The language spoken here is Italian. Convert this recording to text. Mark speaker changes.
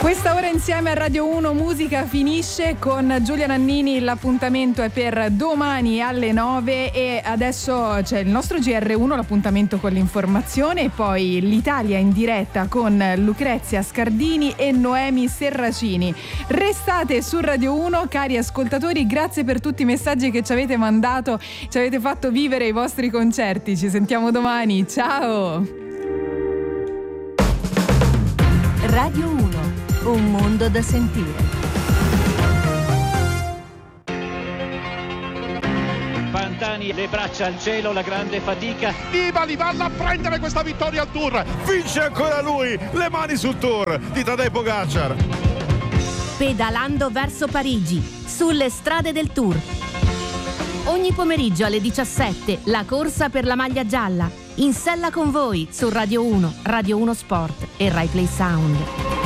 Speaker 1: Questa ora insieme a Radio 1 Musica finisce con Giulia Nannini. L'appuntamento è per domani alle 9 e adesso c'è il nostro GR1, l'appuntamento con l'informazione, e poi l'Italia in diretta con Lucrezia Scardini e Noemi Serracini. Restate su Radio 1, cari ascoltatori, grazie per tutti i messaggi che ci avete mandato, ci avete fatto vivere i vostri concerti. Ci sentiamo domani, ciao!
Speaker 2: Radio 1, un mondo da sentire.
Speaker 3: Pantani, le braccia al cielo, la grande fatica.
Speaker 4: Nibali va a prendere questa vittoria al Tour.
Speaker 5: Vince ancora lui, le mani sul Tour di Tadej Pogacar.
Speaker 2: Pedalando verso Parigi, sulle strade del Tour. Ogni pomeriggio alle 17, la corsa per la maglia gialla. In sella con voi su Radio 1, Radio 1 Sport e Rai Play Sound.